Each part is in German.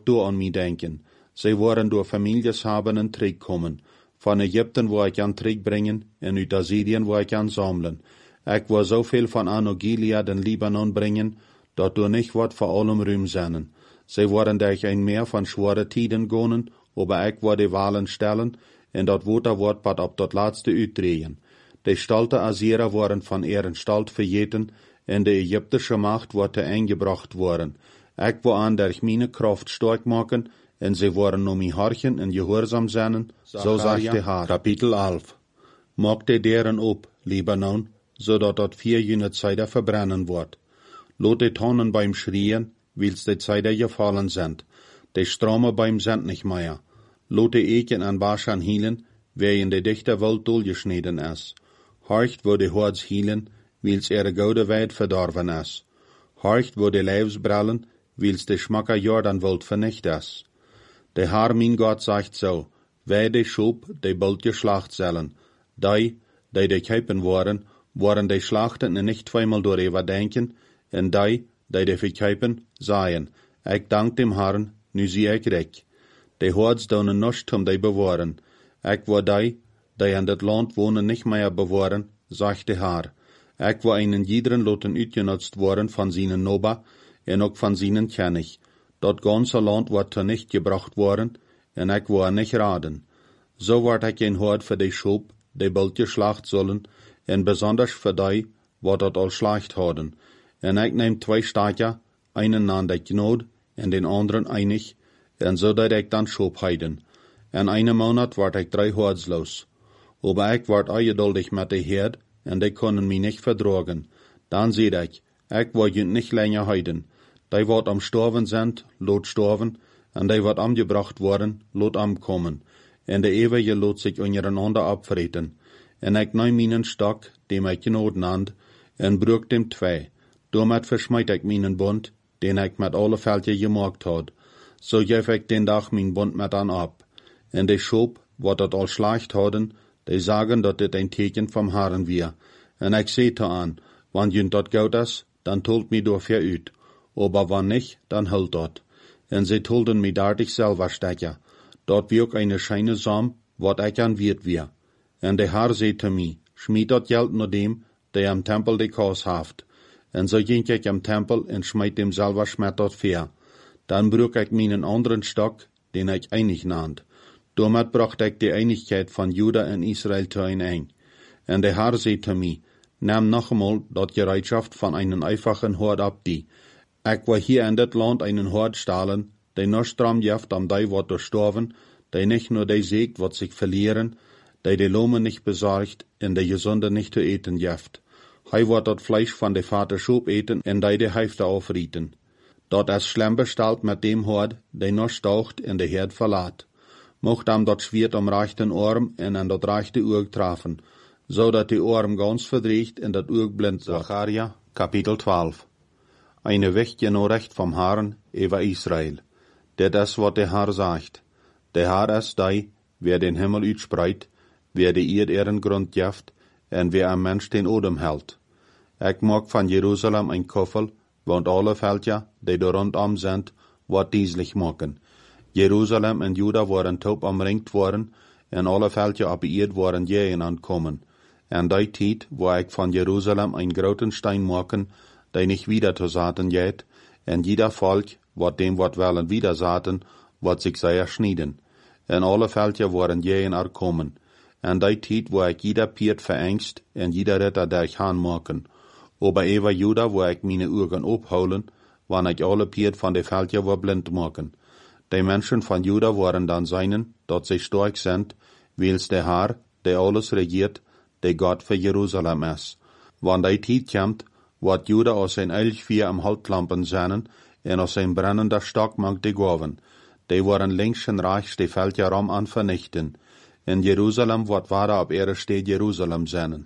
du an mich denken. Sie waren durch Families haben in Krieg kommen. Von Ägypten, wo ich an Krieg bringen, und uit Assyrien, wo ich an sammeln. Ich war so viel von an Gilead in Libanon bringen, dat du nicht wat vor allem Rühm sennen. Sie waren durch ein Meer von schwere Tiden gonen, aber ich war die Wahlen stellen, en dat Water pat op dat laatste uitdrehen. De stalte Assyrer waren von ihren Stalt verjeten, en de ägyptische Macht wurde eingebracht worden. Ich war an durch meine Kraft stark machen, en sie waren um mich horchen en gehorsam seinen, so sagt der Herr. Kapitel 11. Machte deren op, Libanon, so dat 4 Jahre Zeit verbrennen wird. Lot die Tonnen beim Schrien, wils die Zeit gefallen sind. Die Strome beim sind nicht mehr. Lot die Eken an Baschan hielen, wer in die dichte Welt durchgeschnitten ist. Horcht, wo die Hords hielen, wils ihre goude Weid verdorven ist. Horcht, wo die Leibsbrallen, wils die Schmacker Jordanwelt vernicht ist. Der Herr, mein Gott, sagt so, wer die Schub, die bald geschlacht sollen. Die Kuipen waren die Schlachten nicht zweimal durch überdenken, en die verkuipen, seien, ich dank dem Herrn, nu zie ich recht. Die Hords donen nicht die bewahren. Ich war die in dat Land wohnen nicht mehr bewahren, sagt der Herr. Ich war einen jederen Loten uitgenutzt worden von seinen Noba, en auch von seinen König. Dat ganze Land wird nicht gebracht worden, en ich war nicht raden. So ward ich ein Hort für die Schub, die bald geschlacht sollen, en besonders für die, wo dat all Schlacht hadden. En ich nehm 2 Staaten, einen an der Gnod, en den anderen einig, en so dat ich dann Schub heiden. En einen Monat ward ich 3 Hords los. Aber ich ward ungeduldig mit der Herd, en die können mich nicht verdragen. Dann seht ich war jünd nicht länger heiden. Die wat am Storven sind, lot storven, en die wat amgebracht worden, lot amkommen. En de ewige lot sich untereinander abvreten. En ich nehm meinen Stock, dem ich Gnod nannt, en brück dem 2. Damit verschmeid ich meinen Bund, den ich mit alle Völker gemacht had. So gef ich den Tag mein Bund mit an ab. En die Schub, wat dat all Schlacht hadden, die sagen, dat dit ein Teken vom Herrn wir. En ich sehte an, wann jünd dat goud is, dann tolt mi door ver uit. Aber wann nicht, dann hult dat. En sie tolden mi dartig selber stecken. Dort wie auch eine scheine Sam, wat ich an wird wir. En der Herr sehte mi, schmied dat Geld nur dem, der am Tempel de Kaus haft. En so ging ich am Tempel en schmeid dem selber schmet dat ver. Dann brück ich meinen anderen Stock, den ich einig nannt. Damit brachte ich die Einigkeit von Juda und Israel ein. En der Herr sehte mi, nahm noch einmal dat Gereitschaft von einen einfachen Hort ab die. Ich war hier in dat Land einen Hort stahlen, der noch stramm jeft am die wat gestorben, der nicht nur die sägt, wat sich verlieren, der die Lohme nicht besorgt, en der Gesunde nicht zu eten jeft. Hei wird dat Fleisch von der Vater Schub eten, en die Heifte aufrieten. Dort ist schlimm bestellt mit dem Hort, der noch staucht en der Herd verlaat. Mocht am dat Schwert am rechten Arm en an dat rechte Oog treffen, so dat die Arm ganz verdreht en dat Oog blind wird. Zacharia, Kapitel 12. Eine wichtige Nachricht vom Herrn über Israel. Dit is wat der Herr sagt. Der Herr ist die, wer den Himmel uitspreit, wer die Erde ihren Grund jeft, en wer am Mensch den Odem hält. Ich mag von Jerusalem ein Koffel, want alle Völker, die da rundum sind, wat dieslich machen. Jerusalem en Juda waren taub omringt worden, en alle Völker op Erde waren jähen ankommen. En die Tijd, wo ich von Jerusalem ein großen Stein machen, die nicht wieder zu saaten geht, en jeder Volk, wat dem wat wollen wieder saaten, wat sich sehr schnieden. En alle Völker waren jähen ankommen. En die Tijd, wo ich jeder Piet verängst, en jeder Ritter durch Han machen. Aber über Juda, wo ich meine Augen abholen, wann ich alle Piet von de Völker war blind machen. Die Menschen von Juda waren dann seinen, dort sie stark sind, wils der Herr, der alles regiert, der Gott für Jerusalem ist. Wann die Zeit kommt, wird Juda aus sein Elchvieh am Haltlampen seinen, en aus sein brennender Stock mag die Gaven. Die waren links und rechts die Völker rum an vernichten. In Jerusalem wird weiter ab ihre steht Jerusalem seinen.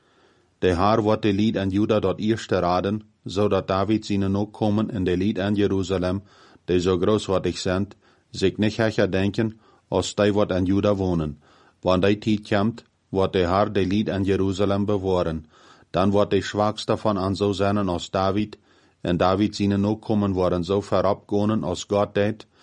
Der Herr wird die Lied an Juda dort erste raden, so dat David seine noch kommen in der Lied an Jerusalem, die so großartig sind, sich nicht hecher denken, als die wat an Juda wohnen. Wann die Zeit kommt, wird der Herr die Lied an Jerusalem bewahren. Dann wird die Schwachste davon an so sein als David, en David seine noch kommen worden so verabgehen, als Gott det,